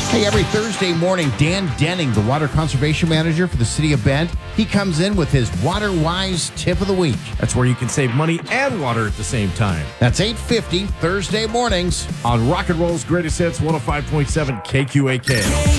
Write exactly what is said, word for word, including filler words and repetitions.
Hey, every Thursday morning, Dan Denning, the Water Conservation Manager for the City of Bend, he comes in with his Water Wise Tip of the Week. That's where you can save money and water at the same time. That's eight fifty Thursday mornings on Rock and Roll's Greatest Hits, one oh five point seven K Q A K.